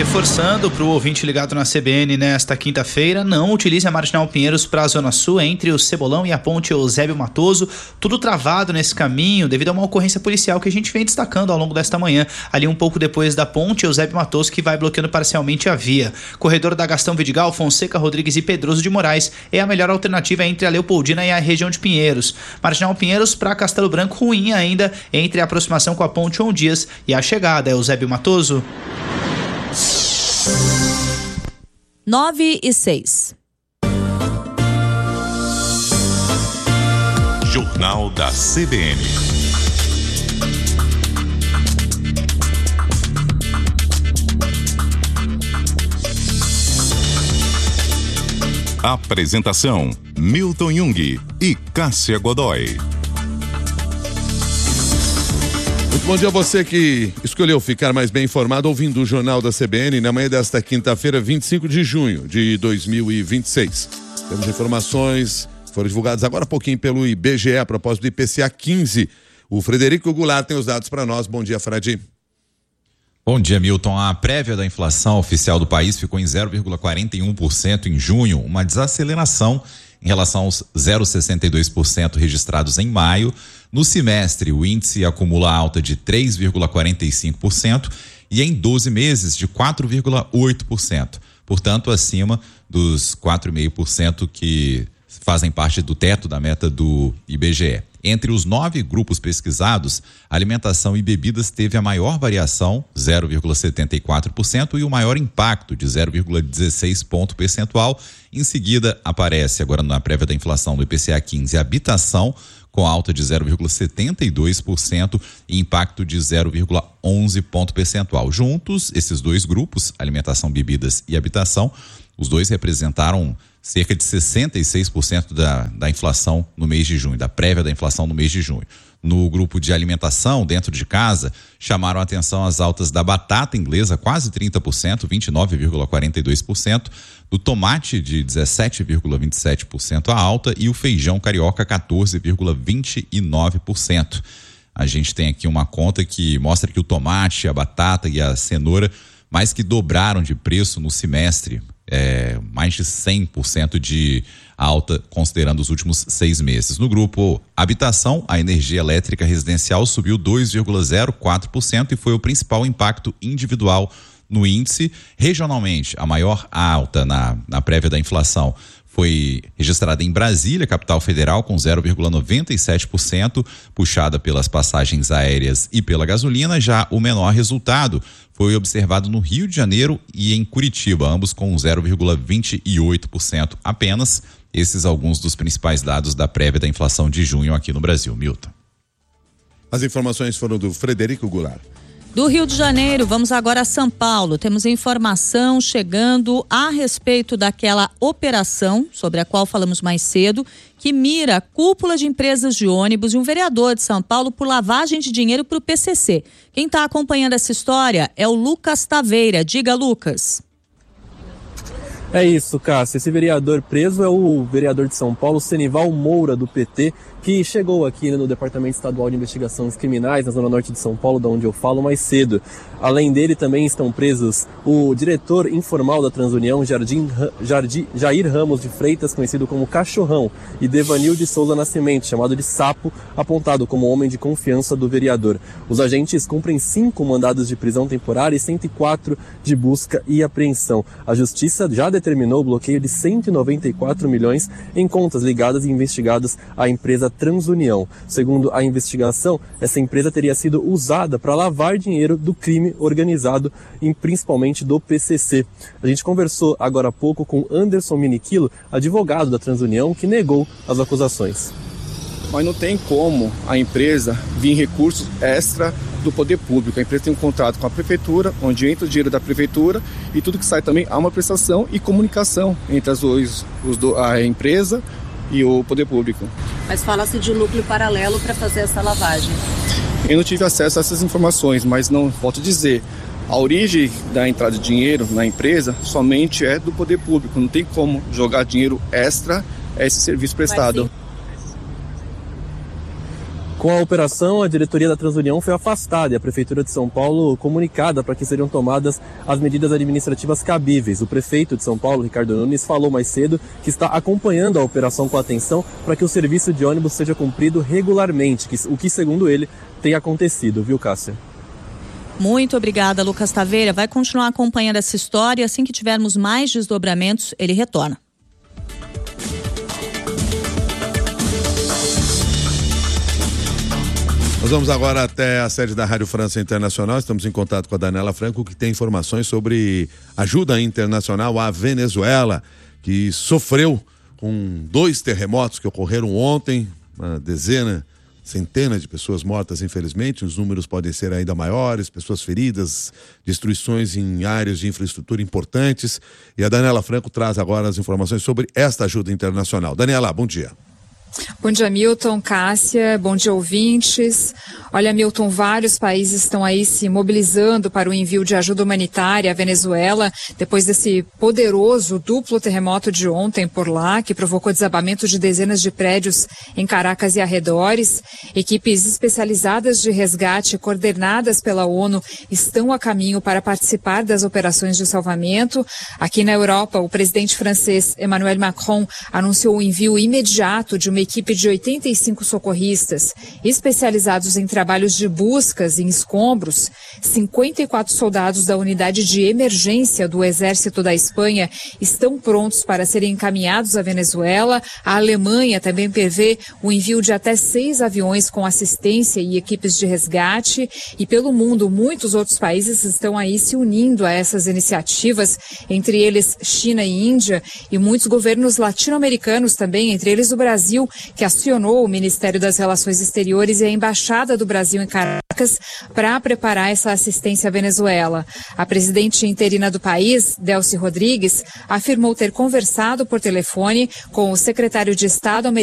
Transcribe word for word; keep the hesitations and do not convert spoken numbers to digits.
Reforçando para o ouvinte ligado na C B N nesta quinta-feira, não utilize a Marginal Pinheiros para a Zona Sul, entre o Cebolão e a ponte Eusébio Matoso, tudo travado nesse caminho devido a uma ocorrência policial que a gente vem destacando ao longo desta manhã, ali um pouco depois da ponte Eusébio Matoso, que vai bloqueando parcialmente a via. Corredor da Gastão Vidigal, Fonseca Rodrigues e Pedroso de Moraes é a melhor alternativa entre a Leopoldina e a região de Pinheiros. Marginal Pinheiros para Castelo Branco, ruim ainda entre a aproximação com a ponte João Dias e a chegada a Eusébio Matoso. Nove e seis. Jornal da C B N. Apresentação: Milton Jung e Cássia Godoy. Muito bom dia a você que escolheu ficar mais bem informado ouvindo o Jornal da C B N na manhã desta quinta-feira, vinte e cinco de junho de dois mil e vinte e seis. Temos informações que foram divulgadas agora há pouquinho pelo I B G E a propósito do I P C A quinze. O Frederico Goulart tem os dados para nós. Bom dia, Fradi. Bom dia, Milton. A prévia da inflação oficial do país ficou em zero vírgula quarenta e um por cento em junho, uma desaceleração em relação aos zero vírgula sessenta e dois por cento registrados em maio. No semestre, o índice acumula alta de três vírgula quarenta e cinco por cento e em doze meses de quatro vírgula oito por cento. Portanto, acima dos quatro vírgula cinco por cento que fazem parte do teto da meta do I B G E. Entre os nove grupos pesquisados, alimentação e bebidas teve a maior variação, zero vírgula setenta e quatro por cento, e o maior impacto, de zero vírgula dezesseis ponto percentual. Em seguida, aparece, agora na prévia da inflação do I P C A quinze, habitação, com alta de zero vírgula setenta e dois por cento e impacto de zero vírgula onze ponto percentual. Juntos, esses dois grupos, alimentação, bebidas e habitação, os dois representaram cerca de sessenta e seis por cento da, da inflação no mês de junho, da prévia da inflação no mês de junho. No grupo de alimentação, dentro de casa, chamaram a atenção as altas da batata inglesa, quase trinta por cento, vinte e nove vírgula quarenta e dois por cento, do tomate de dezessete vírgula vinte e sete por cento a alta e o feijão carioca quatorze vírgula vinte e nove por cento. A gente tem aqui uma conta que mostra que o tomate, a batata e a cenoura mais que dobraram de preço no semestre. É, mais de cem por cento de alta considerando os últimos seis meses. No grupo habitação, a energia elétrica residencial subiu dois vírgula zero quatro por cento e foi o principal impacto individual no índice. Regionalmente, a maior alta na, na prévia da inflação foi registrada em Brasília, capital federal, com zero vírgula noventa e sete por cento, puxada pelas passagens aéreas e pela gasolina. Já o menor resultado foi observado no Rio de Janeiro e em Curitiba, ambos com zero vírgula vinte e oito por cento apenas. Esses alguns dos principais dados da prévia da inflação de junho aqui no Brasil. Milton. As informações foram do Frederico Goulart. Do Rio de Janeiro, vamos agora a São Paulo. Temos informação chegando a respeito daquela operação, sobre a qual falamos mais cedo, que mira a cúpula de empresas de ônibus e um vereador de São Paulo por lavagem de dinheiro para o P C C. Quem está acompanhando essa história é o Lucas Taveira. Diga, Lucas. É isso, Cássia. Esse vereador preso é o vereador de São Paulo, Senival Moura, do P T, que chegou aqui no Departamento Estadual de Investigações Criminais, na Zona Norte de São Paulo, da onde eu falo, mais cedo. Além dele, também estão presos o diretor informal da Transunião, Jardim, Jardim, Jair Ramos de Freitas, conhecido como Cachorrão, e Devanil de Souza Nascimento, chamado de Sapo, apontado como homem de confiança do vereador. Os agentes cumprem cinco mandados de prisão temporária e cento e quatro de busca e apreensão. A Justiça já determinou o bloqueio de cento e noventa e quatro milhões em contas ligadas e investigadas à empresa Transunião. Segundo a investigação, essa empresa teria sido usada para lavar dinheiro do crime organizado, e principalmente do P C C. A gente conversou agora há pouco com Anderson Miniquilo, advogado da Transunião, que negou as acusações. Mas não tem como a empresa vir recursos extra do poder público. A empresa tem um contrato com a prefeitura, onde entra o dinheiro da prefeitura e tudo que sai também há uma prestação e comunicação entre as dois, os do, a empresa e o poder público. Mas fala-se de um núcleo paralelo para fazer essa lavagem. Eu não tive acesso a essas informações, mas não, volto a dizer, a origem da entrada de dinheiro na empresa somente é do poder público. Não tem como jogar dinheiro extra a esse serviço prestado. Com a operação, a diretoria da Transunião foi afastada e a Prefeitura de São Paulo comunicada para que sejam tomadas as medidas administrativas cabíveis. O prefeito de São Paulo, Ricardo Nunes, falou mais cedo que está acompanhando a operação com atenção para que o serviço de ônibus seja cumprido regularmente, o que, segundo ele, tem acontecido, viu, Cássia? Muito obrigada, Lucas Taveira. Vai continuar acompanhando essa história. Assim que tivermos mais desdobramentos, ele retorna. Nós vamos agora até a sede da Rádio França Internacional. Estamos em contato com a Daniela Franco, que tem informações sobre ajuda internacional à Venezuela, que sofreu com dois terremotos que ocorreram ontem, uma dezena, centenas de pessoas mortas, infelizmente. Os números podem ser ainda maiores, pessoas feridas, destruições em áreas de infraestrutura importantes. E a Daniela Franco traz agora as informações sobre esta ajuda internacional. Daniela, bom dia. Bom dia, Milton, Cássia, bom dia, ouvintes. Olha, Milton, vários países estão aí se mobilizando para o envio de ajuda humanitária à Venezuela, depois desse poderoso duplo terremoto de ontem por lá, que provocou desabamento de dezenas de prédios em Caracas e arredores. Equipes especializadas de resgate, coordenadas pela ONU, estão a caminho para participar das operações de salvamento. Aqui na Europa, o presidente francês Emmanuel Macron anunciou o envio imediato de uma equipe de oitenta e cinco socorristas especializados em trabalhos de buscas em escombros. cinquenta e quatro soldados da unidade de emergência do Exército da Espanha estão prontos para serem encaminhados à Venezuela. A Alemanha também prevê o envio de até seis aviões com assistência e equipes de resgate. E pelo mundo, muitos outros países estão aí se unindo a essas iniciativas, entre eles China e Índia, e muitos governos latino-americanos também, entre eles o Brasil, que acionou o Ministério das Relações Exteriores e a Embaixada do Brasil em Caracas para preparar essa assistência à Venezuela. A presidente interina do país, Delcy Rodrigues, afirmou ter conversado por telefone com o secretário de Estado americano